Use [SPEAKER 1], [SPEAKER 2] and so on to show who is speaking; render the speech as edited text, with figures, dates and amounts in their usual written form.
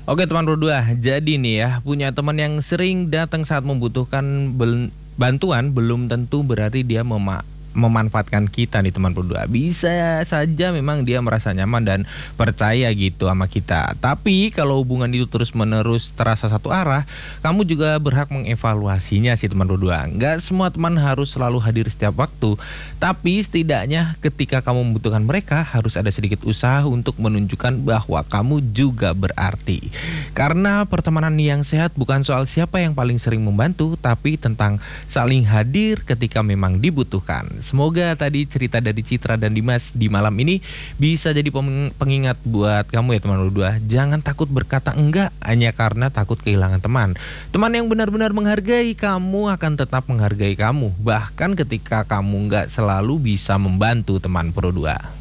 [SPEAKER 1] Oke teman berdua, jadi nih ya punya teman yang sering datang saat membutuhkan bantuan belum tentu berarti dia memanfaatkan kita nih teman berdua. Bisa saja memang dia merasa nyaman dan percaya gitu sama kita. Tapi kalau hubungan itu terus-menerus terasa satu arah, kamu juga berhak mengevaluasinya sih teman berdua. Nggak semua teman harus selalu hadir setiap waktu, tapi setidaknya ketika kamu membutuhkan mereka harus ada sedikit usaha untuk menunjukkan bahwa kamu juga berarti. Karena pertemanan yang sehat bukan soal siapa yang paling sering membantu, tapi tentang saling hadir ketika memang dibutuhkan. Semoga tadi cerita dari Citra dan Dimas di malam ini bisa jadi pengingat buat kamu ya teman berdua. Jangan takut berkata enggak hanya karena takut kehilangan teman. Teman yang benar-benar menghargai kamu akan tetap menghargai kamu, bahkan ketika kamu enggak selalu bisa membantu teman berdua.